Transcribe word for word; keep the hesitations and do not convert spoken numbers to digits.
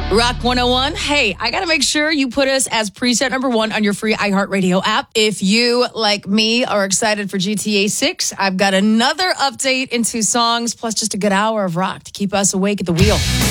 Rock one oh one. Hey, I got to make sure you put us as preset number one on your free iHeartRadio app. If you, like me, are excited for G T A six, I've got another update into songs, plus just a good hour of rock to keep us awake at the wheel.